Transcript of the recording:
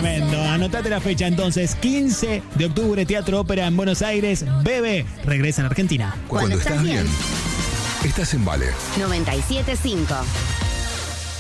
Tremendo. Anotate la fecha entonces. 15 de octubre, Teatro Ópera en Buenos Aires. Bebe regresa en Argentina. Cuando estás bien, estás en Vale. 97.5.